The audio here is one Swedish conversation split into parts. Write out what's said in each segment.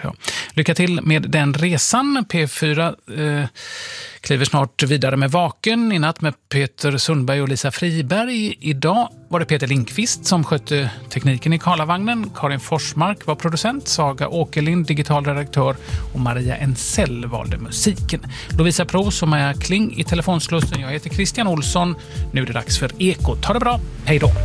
Ja. Lycka till med den resan. P4 kliver snart vidare med Vaken. I natt med Peter Sundberg och Lisa Friberg. Idag var det Peter Lindqvist som skötte tekniken i Karlavagnen. Karin Forsmark var producent. Saga Åkerlind, digital redaktör. Och Maria Ensell valde musiken. Lovisa Pros och Maja Kling i telefonslussen. Jag heter Christian Olsson. Nu är det dags för Ekot. Ta det bra. Hej då.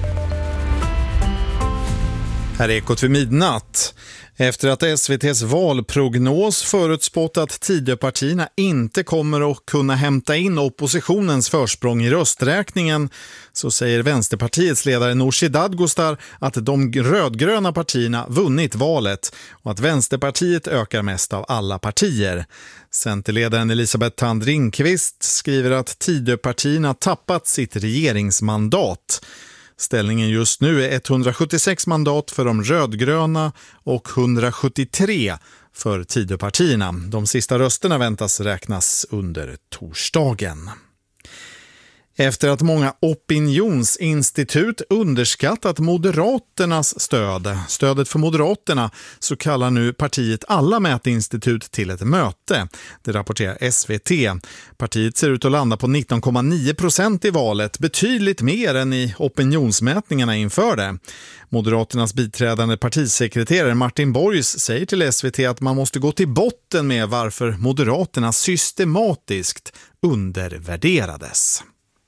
Här är Ekot vid midnatt. Efter att SVT:s valprognos förutspått att Tidöpartierna inte kommer att kunna hämta in oppositionens försprång i rösträkningen, så säger Vänsterpartiets ledare Nooshi Dadgostar att de rödgröna partierna vunnit valet och att Vänsterpartiet ökar mest av alla partier. Centerledaren Elisabeth Thand Ringqvist skriver att Tidöpartierna tappat sitt regeringsmandat. Ställningen just nu är 176 mandat för de rödgröna och 173 för Tidöpartierna. De sista rösterna väntas räknas under torsdagen. Efter att många opinionsinstitut underskattat Moderaternas stödet för Moderaterna, så kallar nu partiet alla mätinstitut till ett möte. Det rapporterar SVT. Partiet ser ut att landa på 19,9% i valet, betydligt mer än i opinionsmätningarna inför det. Moderaternas biträdande partisekreterare Martin Borgs säger till SVT att man måste gå till botten med varför Moderaterna systematiskt undervärderades.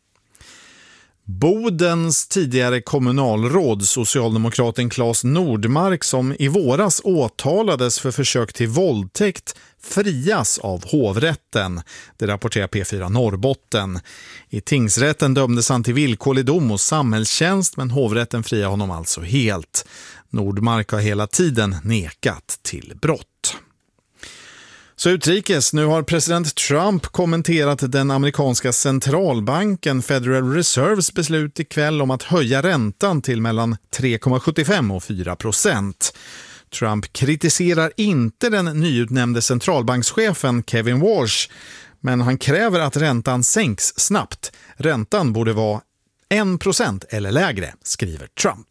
Bodens tidigare kommunalråd, socialdemokraten Claes Nordmark, som i våras åtalades för försök till våldtäkt, frias av hovrätten. Det rapporterar P4 Norrbotten. I tingsrätten dömdes han till villkorlig dom och samhällstjänst, men hovrätten friar honom alltså helt. Nordmark har hela tiden nekat till brott. Så utrikes, nu har president Trump kommenterat den amerikanska centralbanken Federal Reserves beslut ikväll om att höja räntan till mellan 3,75 och 4%. Trump kritiserar inte den nyutnämnde centralbankschefen Kevin Walsh, men han kräver att räntan sänks snabbt. Räntan borde vara 1% eller lägre, skriver Trump.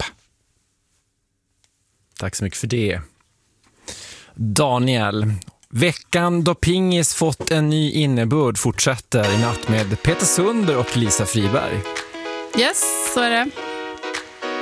Tack så mycket för det. Daniel, veckan då pingis fått en ny innebörd fortsätter i natt med Peter Sundberg och Lisa Friberg. Yes, så är det.